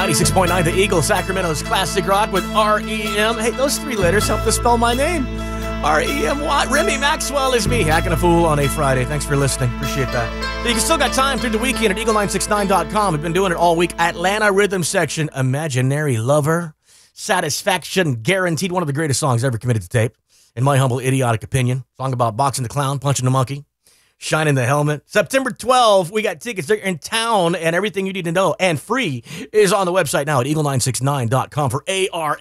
96.9 The Eagle, Sacramento's classic rock with R.E.M. Hey, those three letters help to spell my name. R.E.M. Watt. Remy Maxwell is me, hacking a fool on a Friday. Thanks for listening. Appreciate that. You still got time through the weekend at eagle969.com. We've been doing it all week. Atlanta Rhythm Section, Imaginary Lover. Satisfaction Guaranteed. One of the greatest songs ever committed to tape, in my humble idiotic opinion. Song about boxing the clown, punching the monkey, shining the helmet. September 12th, we got tickets. They're in town, and everything you need to know and free is on the website now at eagle969.com for AR